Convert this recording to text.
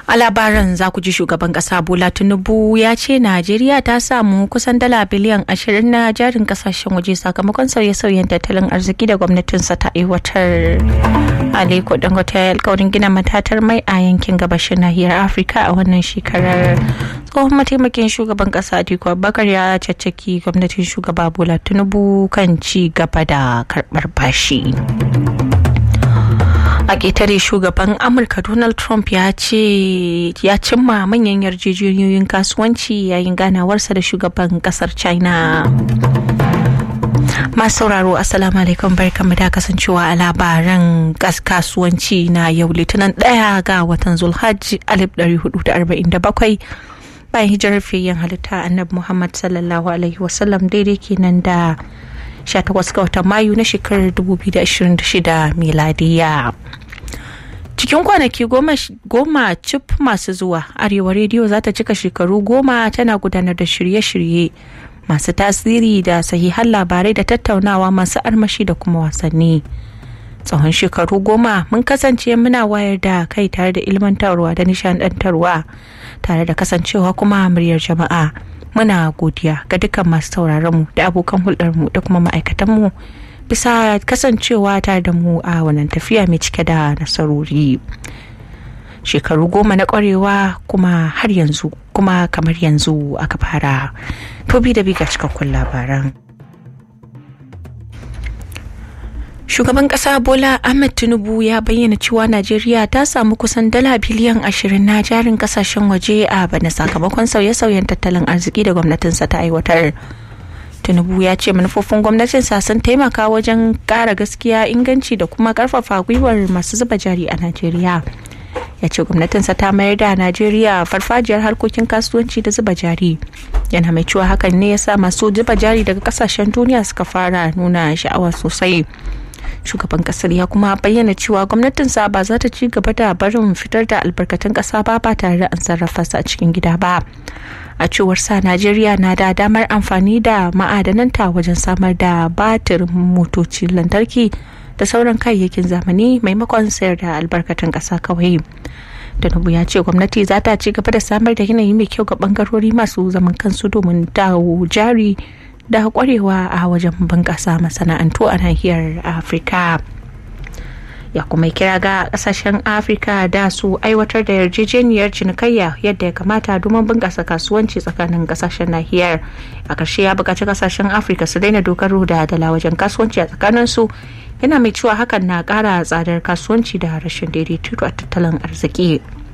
A labaran za ku ji shugaban kasa Bola Tinubu ya ce Najeriya ta samu kusan dala biliyan 20 na jarin kasashen waje sakamakon sauye-sauyen tattalin arziki da gwamnatinsa ta aiwatar. Aliko Dangote ya alkawarin gina matatar mai a yankin gabashin nahiyar Afirka a wannan shekarar. Tsohon mataimakin shugaban kasa Atiku Abubakar ya caccaki gwamnatin shugaba Bola Tinubu kan ci gaba da karɓar bashi. A ƙetare shugaban Amurka Donald Trump ya ce ya cimma manyan yarjejeniyoyin kasuwanci yayin ganawarsa da shugaban ƙasar China. Masu sauraro assalamu alaikum barkamu da kasancewa a labaran kasuwanci na yau Litinin 1 ga watan Zulhajji 1447 bayan hijirar fiyayyen halitta Annabi Muhammad sallallahu alaihi wasallam daidai kenan da 18 ga watan Mayu na shekarar 2026 miladiya. Cikin kwanaki goma cif masu zuwa, Arewa Rediyo za ta cika shekaru 10 tana gudanar da shirye-shirye masu tasiri da sahihan labarai da tattaunawa masu armashi da kuma wasanni. Tsawon shekaru 10 mun kasance muna wayar da kai tare da ilmantarwa da nishadantarwa tare da kasancewa kuma muryar jama'a. Muna godiya ga dukkan masu sauraronmu da abokan hulɗarmu da kuma ma'aikatanmu bisa kasancewa tare da mu a wannan tafiya mai cike da nasarori. Shekaru 10 na ƙwarewa kuma har yanzu kuma kamar yanzu aka fara. To bi da bi ga cikakkun labaran. Shugaban kasa Bola Ahmed Tinubu ya bayyana cewa Najeriya ta samu kusan dala biliyan 20 na jarin kasashen waje a bana sakamakon sauye-sauyen tattalin arziki da gwamnatinsa ta aiwatar. Tinubu ya ce manufofin gwamnatinsa sun taimaka wajen ƙara gaskiya, inganci da kuma ƙarfafa gwiwar masu zuba jari a Najeriya. Ya ce gwamnatinsa ta mayar da Najeriya farfajiyar harkokin kasuwanci da zuba jari. Yana mai cewa hakan ne ya sa masu zuba jari daga kasashen duniya suka fara nuna sha'awa sosai. Shugaban kasar ya kuma bayyana cewa gwamnatinsa ba za ta ci gaba da barin fitar da albarkatun kasa ba tare da an sarrafa su a cikin gida ba. A cewar sa Najeriya na da damar amfani da ma'adananta wajen samar da batirin motocin lantarki da sauran kayayyakin zamani maimakon sayar da albarkatun kasa kawai. Tinubu ya ce gwamnati za ta ci gaba da samar da yanayi mai kyau ga bangarori masu zaman kansu domin dawo jari da kwarewa a wajen bunƙasa masana'antu a nahiyar Afirka. Ya kuma kira ga kasashen Afirka da su aiwatar da yarjejeniyar cinikayya yadda ya kamata domin bunƙasa kasuwanci tsakanin kasashen nahiyar. A ƙarshe ya buƙaci kasashen Afirka su daina dogaro da dala wajen kasuwanci a tsakaninsu, yana mai cewa hakan na ƙara tsadar kasuwanci da rashin daidaito a tattalin arziki.